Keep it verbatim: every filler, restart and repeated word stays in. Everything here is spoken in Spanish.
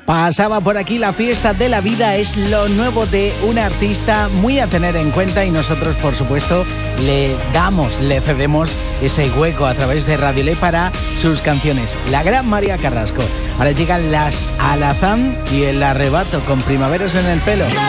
Pasaba por aquí La Fiesta de la Vida, es lo nuevo de un artista muy a tener en cuenta y nosotros, por supuesto, le damos, le cedemos ese hueco a través de Radio Ley para sus canciones. La gran María Carrasco. Ahora llegan las Alazán y el arrebato con Primaveros en el pelo.